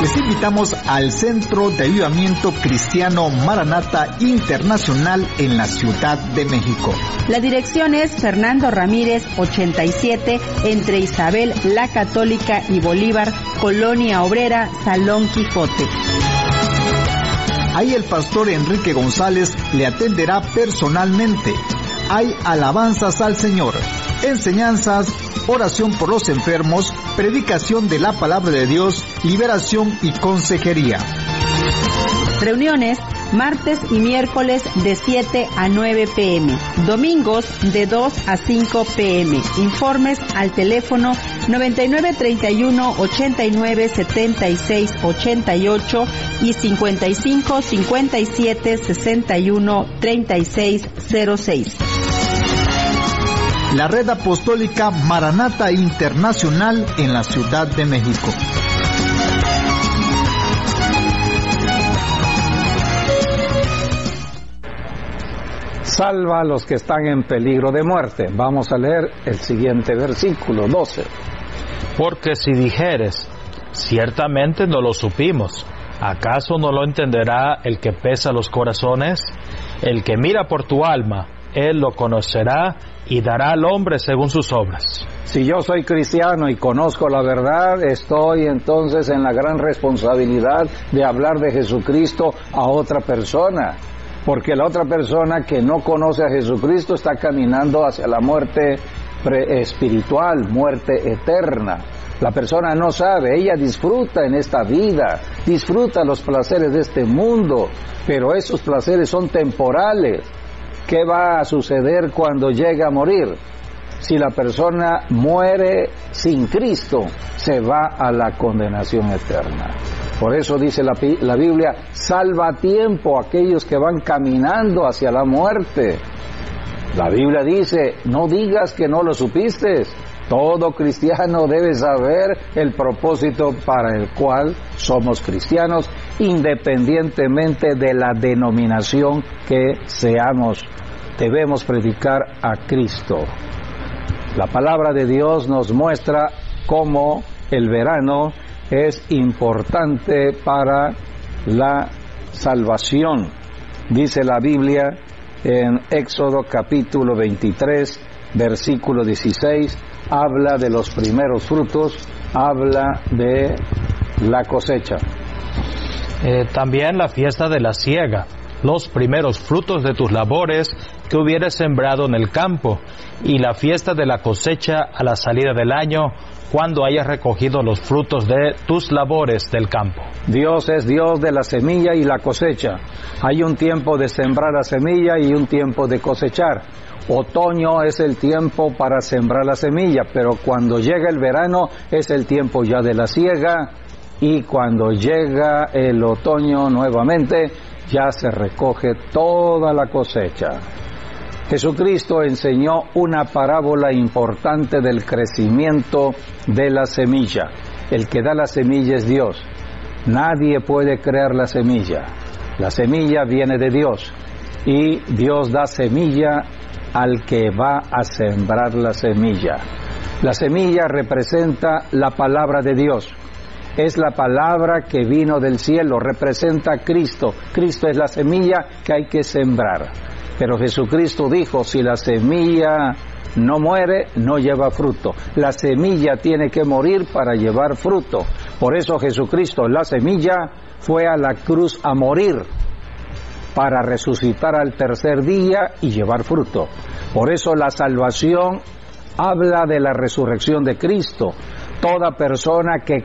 Les invitamos al Centro de Avivamiento Cristiano Maranata Internacional en la Ciudad de México. La dirección es Fernando Ramírez 87, entre Isabel la Católica y Bolívar, Colonia Obrera, Salón Quijote. Ahí el pastor Enrique González le atenderá personalmente. Hay alabanzas al Señor, enseñanzas, oración por los enfermos, predicación de la palabra de Dios, liberación y consejería. Reuniones martes y miércoles de 7 a 9 p.m. Domingos de 2 a 5 p.m. Informes al teléfono 9931 89 76 88 y 55 57 61 36 06. La Red Apostólica Maranata Internacional en la Ciudad de México. Salva a los que están en peligro de muerte. Vamos a leer el siguiente versículo 12. Porque si dijeres, ciertamente no lo supimos, ¿acaso no lo entenderá el que pesa los corazones? El que mira por tu alma, él lo conocerá y dará al hombre según sus obras. Si yo soy cristiano y conozco la verdad, estoy entonces en la gran responsabilidad de hablar de Jesucristo a otra persona, porque la otra persona que no conoce a Jesucristo está caminando hacia la muerte espiritual, muerte eterna. La persona no sabe, ella disfruta en esta vida, disfruta los placeres de este mundo, pero esos placeres son temporales. ¿Qué va a suceder cuando llega a morir? Si la persona muere sin Cristo, se va a la condenación eterna. Por eso dice la Biblia, salva a tiempo a aquellos que van caminando hacia la muerte. La Biblia dice, no digas que no lo supiste. Todo cristiano debe saber el propósito para el cual somos cristianos, independientemente de la denominación que seamos. Debemos predicar a Cristo. La palabra de Dios nos muestra cómo el verano es importante para la salvación. Dice la Biblia en Éxodo capítulo 23, versículo 16, habla de los primeros frutos, habla de la cosecha. También la fiesta de la siega, los primeros frutos de tus labores que hubieres sembrado en el campo, y la fiesta de la cosecha a la salida del año, cuando hayas recogido los frutos de tus labores del campo. Dios es Dios de la semilla y la cosecha. Hay un tiempo de sembrar la semilla y un tiempo de cosechar. Otoño es el tiempo para sembrar la semilla, pero cuando llega el verano es el tiempo ya de la siega, y cuando llega el otoño nuevamente ya se recoge toda la cosecha. Jesucristo enseñó una parábola importante del crecimiento de la semilla. El que da la semilla es Dios. Nadie puede crear la semilla. La semilla viene de Dios y Dios da semilla al que va a sembrar la semilla. La semilla representa la palabra de Dios. Es la palabra que vino del cielo, representa a Cristo. Cristo es la semilla que hay que sembrar. Pero Jesucristo dijo, si la semilla no muere, no lleva fruto. La semilla tiene que morir para llevar fruto. Por eso Jesucristo, la semilla, fue a la cruz a morir para resucitar al tercer día y llevar fruto. Por eso la salvación habla de la resurrección de Cristo. Toda persona que